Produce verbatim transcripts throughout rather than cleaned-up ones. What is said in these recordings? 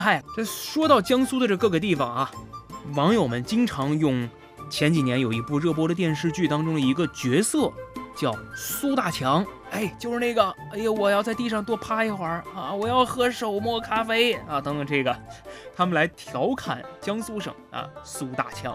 嗨，这说到江苏的这各个地方啊，网友们经常用前几年有一部热播的电视剧当中的一个角色叫苏大强，哎，就是那个，哎呀，我要在地上多趴一会儿啊，我要喝手磨咖啡啊，等等，这个，他们来调侃江苏省啊苏大强。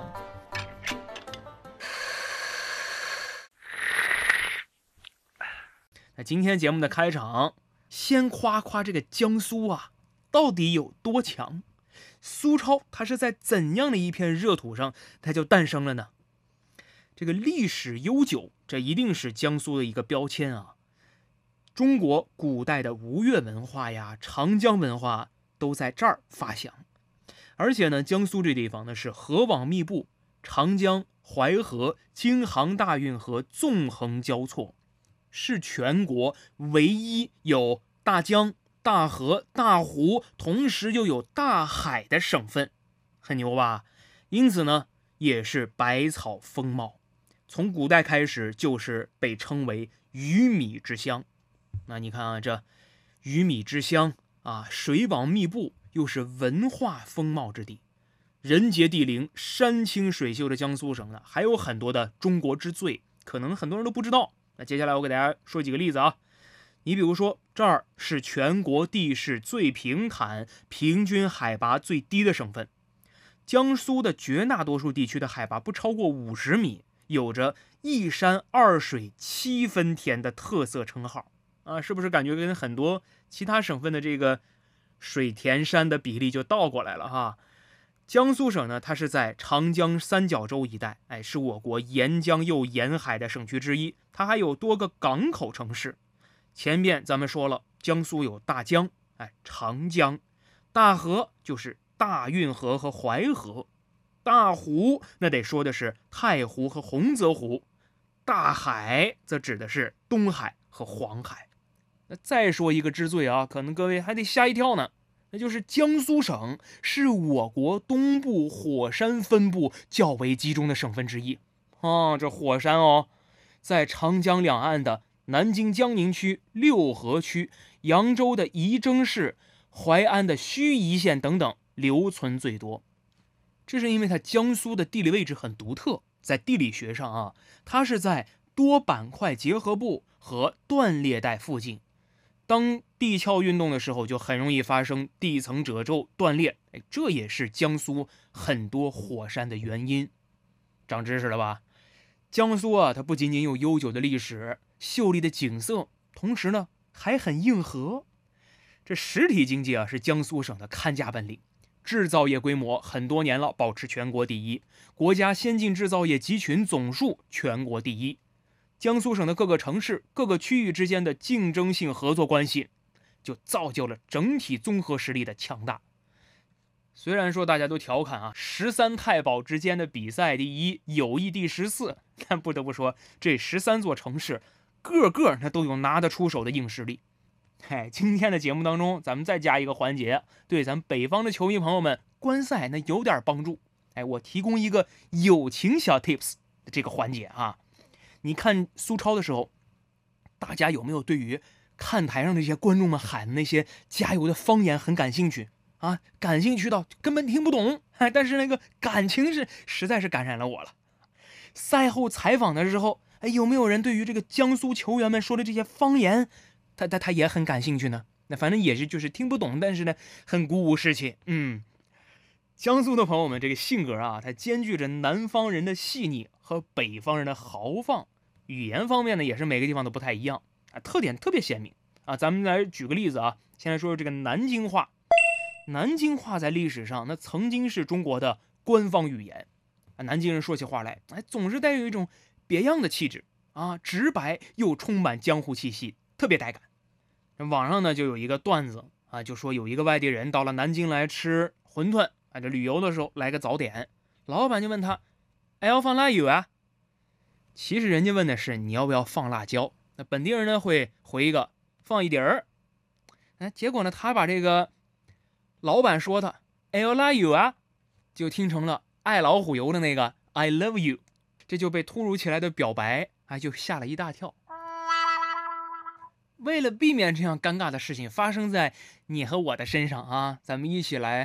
那今天节目的开场，先夸夸这个江苏啊，到底有多强？苏超它是在怎样的一片热土上，它就诞生了呢？这个历史悠久，这一定是江苏的一个标签啊。中国古代的吴越文化呀、长江文化都在这儿发祥。而且呢，江苏这地方呢是河网密布，长江、淮河、京杭大运河纵横交错，是全国唯一有大江、大河、大湖，同时又有大海的省份，很牛吧？因此呢，也是百草丰茂。从古代开始就是被称为鱼米之乡。那你看啊，这鱼米之乡啊，水网密布，又是文化丰茂之地，人杰地灵、山清水秀的江苏省呢，还有很多的中国之最，可能很多人都不知道。那接下来我给大家说几个例子啊。你比如说，这儿是全国地势最平坦、平均海拔最低的省份。江苏的绝大多数地区的海拔不超过五十米，有着一山二水七分田的特色称号啊，是不是感觉跟很多其他省份的这个水田山的比例就倒过来了哈？江苏省呢，它是在长江三角洲一带，哎，是我国沿江又沿海的省区之一，它还有多个港口城市。前面咱们说了，江苏有大江，哎，长江；大河就是大运河和淮河；大湖那得说的是太湖和洪泽湖；大海则指的是东海和黄海。那再说一个之最啊，可能各位还得吓一跳呢，那就是江苏省是我国东部火山分布较为集中的省份之一啊。这火山哦，在长江两岸的南京江宁区、六合区、扬州的仪征市、淮安的盱眙县等等留存最多。这是因为它江苏的地理位置很独特，在地理学上啊，它是在多板块结合部和断裂带附近。当地壳运动的时候，就很容易发生地层褶皱断裂，哎，这也是江苏很多火山的原因。长知识了吧？江苏啊，它不仅仅有悠久的历史、秀丽的景色，同时呢还很硬核。这实体经济啊是江苏省的看家本领，制造业规模很多年了保持全国第一，国家先进制造业集群总数全国第一。江苏省的各个城市、各个区域之间的竞争性合作关系，就造就了整体综合实力的强大。虽然说大家都调侃啊，十三太保之间的比赛第一，友谊第十四，但不得不说，这十三座城市个个那都有拿得出手的硬实力。嘿，今天的节目当中，咱们再加一个环节，对咱北方的球迷朋友们观赛那有点帮助。哎，我提供一个友情小 tips 的这个环节啊。你看苏超的时候，大家有没有对于看台上那些观众们喊的那些加油的方言很感兴趣啊？感兴趣到根本听不懂，但是那个感情是实在是感染了我了。赛后采访的时候，哎，有没有人对于这个江苏球员们说的这些方言，他他他也很感兴趣呢？那反正也是就是听不懂，但是呢很鼓舞士气。嗯，江苏的朋友们这个性格啊，它兼具着南方人的细腻和北方人的豪放。语言方面呢，也是每个地方都不太一样啊，特点特别鲜明啊。咱们来举个例子啊，先来说说这个南京话。南京话在历史上那曾经是中国的官方语言啊。南京人说起话来，哎，总是带有一种别样的气质啊，直白又充满江湖气息，特别带感。网上呢就有一个段子啊，就说有一个外地人到了南京来吃馄饨啊，这旅游的时候来个早点，老板就问他，哎，要放辣油啊？其实人家问的是你要不要放辣椒，那本地人呢会回一个放一点儿，哎，结果呢他把这个老板说的哎呦辣油啊，就听成了爱老虎油的那个 I love you， 这就被突如其来的表白哎就吓了一大跳。为了避免这样尴尬的事情发生在你和我的身上啊，咱们一起来